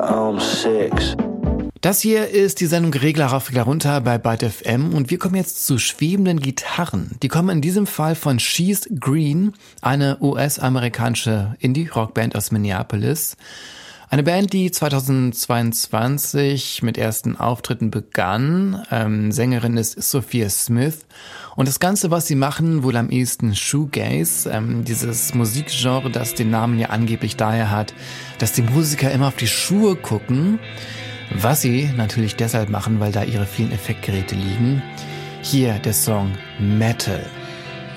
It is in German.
Das hier ist die Sendung Regler rauf, Regler runter bei Byte FM und wir kommen jetzt zu schwebenden Gitarren. Die kommen in diesem Fall von She's Green, eine US-amerikanische Indie-Rockband aus Minneapolis. Eine Band, die 2022 mit ersten Auftritten begann. Sängerin ist Sophia Smith. Und das Ganze, was sie machen, wohl am ehesten Shoegaze, dieses Musikgenre, das den Namen ja angeblich daher hat, dass die Musiker immer auf die Schuhe gucken, was sie natürlich deshalb machen, weil da ihre vielen Effektgeräte liegen. Hier der Song Metal.